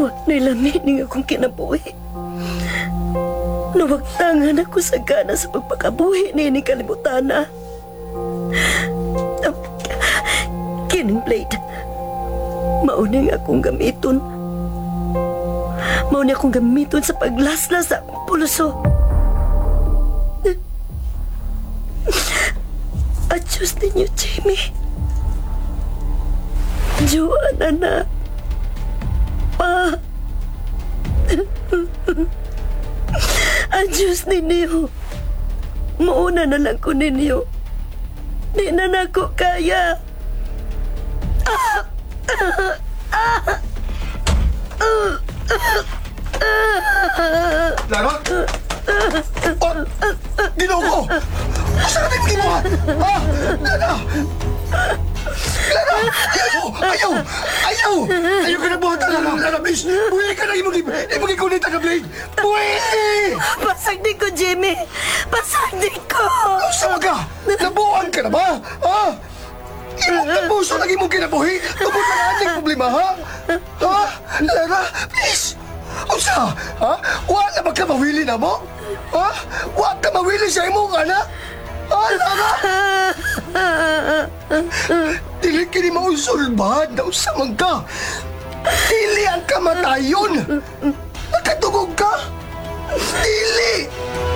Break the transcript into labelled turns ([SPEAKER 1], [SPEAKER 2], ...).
[SPEAKER 1] Nilamining akong kinabuhi. Nawagtangan ako sa gana sa pagpakabuhi ni kalibutana. Kining blade, mauning akong gamiton. Mauning akong gamiton sa paglaslas sa akong pulso. At Diyos ninyo, Jamie. Joanna na. Pa. Ang Diyos ninyo. Mauna na lang ko ninyo. Di na nako kaya.
[SPEAKER 2] Lara? Ginoo ko! Asa ka din mo, ha? Ha? Lara! Lara! Ayaw! Ayaw! Ayaw ka na buhat, Lara! Lara, please! Buhay ka na! Ibagi ko nita na blade! Buhay!
[SPEAKER 1] Pasag din ko, Jimmy. Pasag din ko.
[SPEAKER 2] Sama ka! Nabuhan ka na ba? Ha? Imong tapuso lagi mong kinabuhi! Tungkol na ating problema, ha? Ha? Lara, please! Usa, ha? Wa na ba ka mawili na mo? Ha? Wa ka mawili sa imong anak? Ha, Lara? Dili kini mausulbad na usamang ka. Dili ang kamatayon. Nakatugog ka? Dili!